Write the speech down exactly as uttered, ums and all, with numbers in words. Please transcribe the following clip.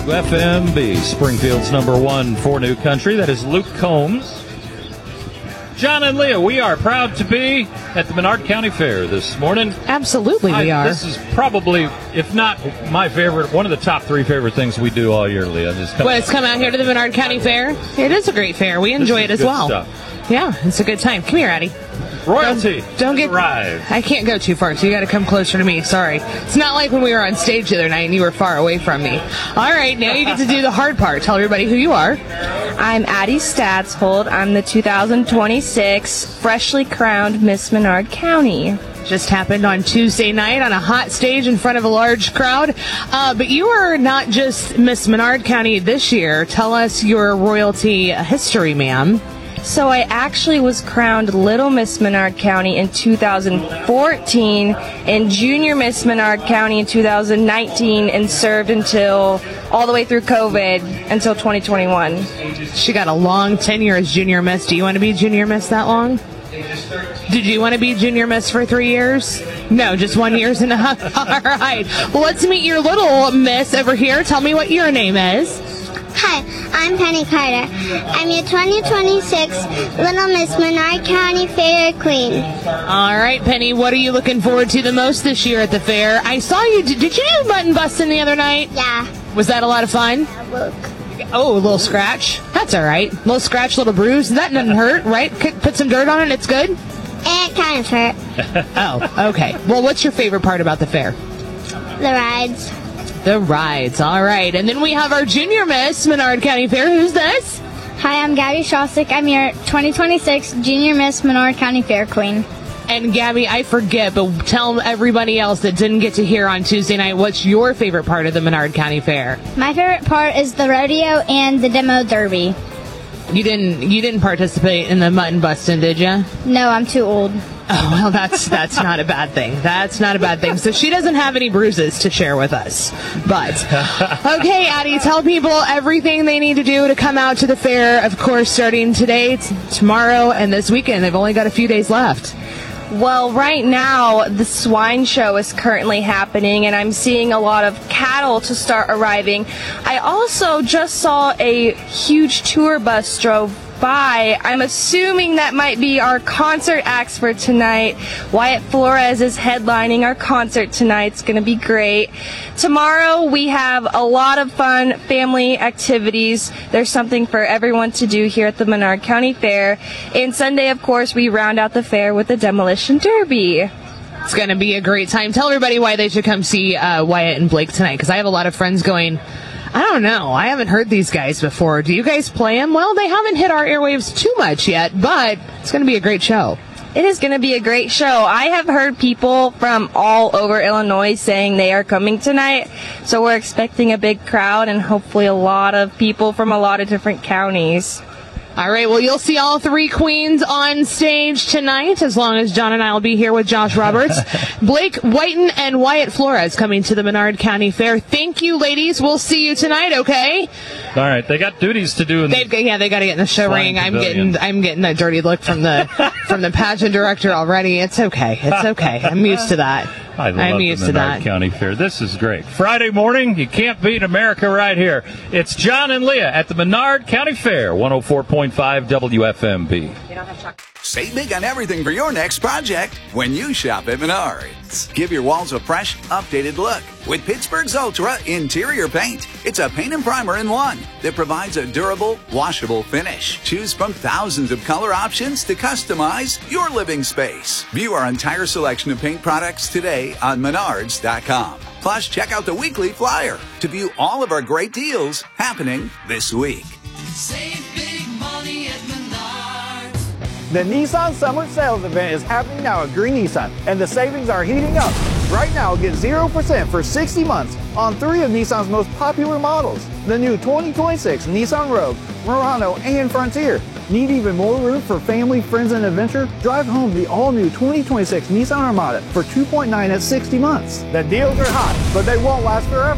W F M B, Springfield's number one for New Country. That is Luke Combs. John and Leah, we are proud to be at the Menard County Fair this morning. Absolutely, we I, are. This is probably, if not my favorite, one of the top three favorite things we do all year, Leah. Just come well, it's come out here to the Menard County Fair. It is a great fair. We enjoy it as good well. Stuff. Yeah, it's a good time. Come here, Addie. Royalty. Don't, don't get. Arrived. I can't go too far, so you got to come closer to me. Sorry. It's not like when we were on stage the other night and you were far away from me. All right, now you get to do the hard part. Tell everybody who you are. I'm Addie Statshold. I'm the two thousand twenty-six freshly crowned Miss Menard County. Just happened on Tuesday night on a hot stage in front of a large crowd. Uh, but you are not just Miss Menard County this year. Tell us your royalty history, ma'am. So I actually was crowned Little Miss Menard County in two thousand fourteen and Junior Miss Menard County in two thousand nineteen and served until all the way through COVID until twenty twenty-one. She got a long tenure as Junior Miss. Do you want to be Junior Miss that long? Did you want to be Junior Miss for three years? No, just one year's enough. All right. Well, let's meet your little miss over here. Tell me what your name is. Hi, I'm Penny Carter. I'm your twenty twenty-six Little Miss Menard County Fair Queen. All right, Penny, what are you looking forward to the most this year at the fair? I saw you. Did, did you do button busting the other night? Yeah. Was that a lot of fun? Look. Oh, a little scratch. That's all right. A little scratch, little bruise. That doesn't hurt, right? Put some dirt on it, it's good? It kind of hurt. Oh, okay. Well, what's your favorite part about the fair? The rides. The rides, all right. And then we have our Junior Miss Menard County Fair. Who's this? Hi, I'm Gabby Shostak. I'm your twenty twenty-six Junior Miss Menard County Fair Queen. And Gabby, I forget, but tell everybody else that didn't get to hear on Tuesday night, what's your favorite part of the Menard County Fair? My favorite part is the rodeo and the demo derby. You didn't you didn't participate in the mutton busting, did you? No, I'm too old. Oh, well, that's that's not a bad thing. That's not a bad thing. So she doesn't have any bruises to share with us. But, okay, Addie, tell people everything they need to do to come out to the fair, of course, starting today, t- tomorrow, and this weekend. They've only got a few days left. Well, right now, the swine show is currently happening, and I'm seeing a lot of cattle to start arriving. I also just saw a huge tour bus drove by. I'm assuming that might be our concert acts for tonight. Wyatt Flores is headlining our concert tonight. It's going to be great. Tomorrow we have a lot of fun family activities. There's something for everyone to do here at the Menard County Fair. And Sunday, of course, we round out the fair with the Demolition Derby. It's going to be a great time. Tell everybody why they should come see uh, Wyatt and Blake tonight, because I have a lot of friends going, I don't know. I haven't heard these guys before. Do you guys play them? Well, they haven't hit our airwaves too much yet, but it's going to be a great show. It is going to be a great show. I have heard people from all over Illinois saying they are coming tonight, so we're expecting a big crowd and hopefully a lot of people from a lot of different counties. All right, well, you'll see all three queens on stage tonight, as long as John and I will be here with Josh Roberts. Blake Whiten and Wyatt Flores coming to the Menard County Fair. Thank you, ladies. We'll see you tonight, okay? All right, they got duties to do. In They've, yeah, they got to get in the show ring. I'm getting, I'm getting a dirty look from the from the pageant director already. It's okay. It's okay. I'm used to that. I love I'm the used Menard to that. County Fair. This is great. Friday morning, you can't beat America right here. It's John and Leah at the Menard County Fair, one oh four point five W F M B. Save big on everything for your next project when you shop at Menards. Give your walls a fresh, updated look with Pittsburgh's Ultra Interior Paint. It's a paint and primer in one that provides a durable, washable finish. Choose from thousands of color options to customize your living space. View our entire selection of paint products today on menards dot com. Plus, check out the weekly flyer to view all of our great deals happening this week. Save big money at Menards. The Nissan Summer Sales Event is happening now at Green Nissan, and the savings are heating up. Right now, get zero percent for sixty months on three of Nissan's most popular models. The new twenty twenty-six Nissan Rogue, Murano, and Frontier. Need even more room for family, friends, and adventure? Drive home the all-new twenty twenty-six Nissan Armada for two point nine at sixty months. The deals are hot, but they won't last forever.